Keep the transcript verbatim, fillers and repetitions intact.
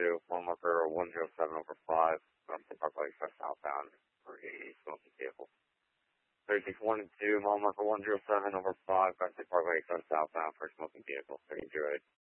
two, one marker one zero seven over five, from Parkway Express southbound for a smoking vehicle. thirty-six one two, mile marker one zero seven over five, Parkway Express southbound for a smoking vehicle. thirty zero eight.